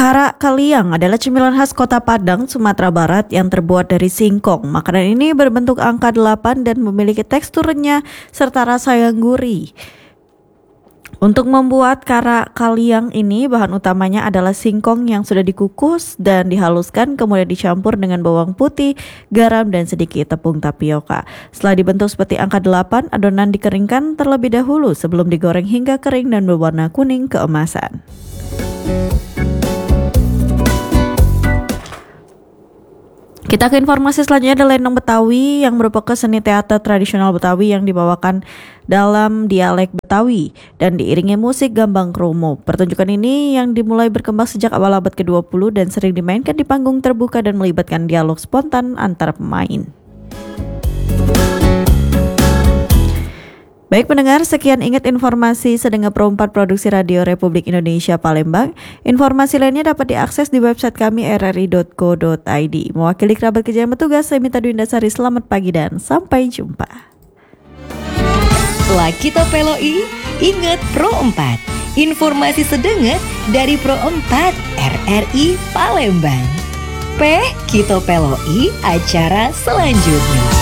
Kara kaliang adalah cemilan khas Kota Padang, Sumatera Barat yang terbuat dari singkong. Makanan ini berbentuk angka 8 dan memiliki tekstur renyah serta rasa yang gurih. Untuk membuat kara kaliang ini, bahan utamanya adalah singkong yang sudah dikukus dan dihaluskan, kemudian dicampur dengan bawang putih, garam, dan sedikit tepung tapioka. Setelah dibentuk seperti angka 8, adonan dikeringkan terlebih dahulu sebelum digoreng hingga kering dan berwarna kuning keemasan. Kita ke informasi selanjutnya, ada Lenong Betawi yang merupakan seni teater tradisional Betawi yang dibawakan dalam dialek Betawi dan diiringi musik gambang kromo. Pertunjukan ini yang dimulai berkembang sejak awal abad ke-20 dan sering dimainkan di panggung terbuka dan melibatkan dialog spontan antara pemain. Baik pendengar, sekian ingat informasi Sedengar Pro 4 Produksi Radio Republik Indonesia Palembang. Informasi lainnya dapat diakses di website kami rri.co.id. Mewakili kerabat kerja yang bertugas, saya Mita Dwi Indasari. Selamat pagi dan sampai jumpa. Lakito Peloi, ingat Pro 4. Informasi sedengar dari Pro 4 RRI Palembang. Kito Peloi, acara selanjutnya.